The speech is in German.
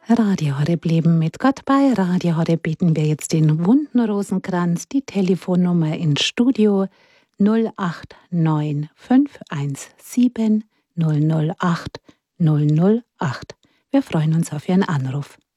Radio Horeb Leben mit Gott. Bei Radio Horeb beten wir jetzt den wunden Rosenkranz. Die Telefonnummer ins Studio 089 517 008 008. Wir freuen uns auf Ihren Anruf.